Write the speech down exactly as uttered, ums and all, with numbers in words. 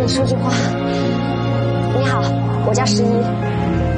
你说句话。你好，我叫十一。